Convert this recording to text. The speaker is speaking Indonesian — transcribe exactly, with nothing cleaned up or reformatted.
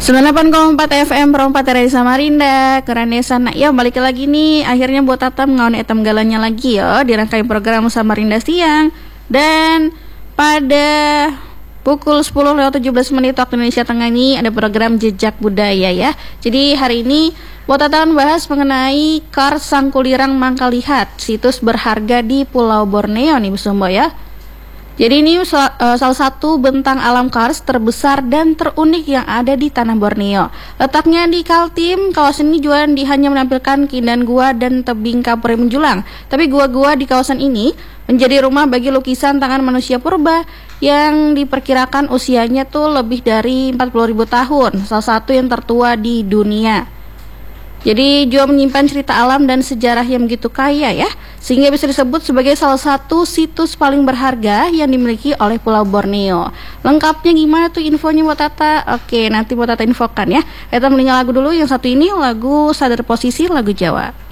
sembilan puluh delapan koma empat F M Perompat dari Samarinda. Keren desa nak ya, balik lagi nih. Akhirnya buat Tata mengawan etam galanya lagi ya di rangkaian program Samarinda Siang. Dan pada pukul sepuluh lewat tujuh belas menit waktu Indonesia Tengah ini ada program Jejak Budaya ya. Jadi hari ini buat Tata membahas mengenai Kars Sangkulirang Mangkalihat, situs berharga di Pulau Borneo nih Bu Sumbo ya. Jadi ini salah satu bentang alam kars terbesar dan terunik yang ada di tanah Borneo. Letaknya di Kaltim, kawasan ini juga hanya menampilkan keindahan gua dan tebing kapur yang menjulang. Tapi gua-gua di kawasan ini menjadi rumah bagi lukisan tangan manusia purba yang diperkirakan usianya tuh lebih dari empat puluh ribu tahun, salah satu yang tertua di dunia. Jadi juga menyimpan cerita alam dan sejarah yang begitu kaya ya, sehingga bisa disebut sebagai salah satu situs paling berharga yang dimiliki oleh Pulau Borneo. Lengkapnya gimana tuh infonya buat Tata? Oke, nanti buat Tata infokan ya. Kita mendingan lagu dulu, yang satu ini lagu Sadar Posisi, lagu Jawa.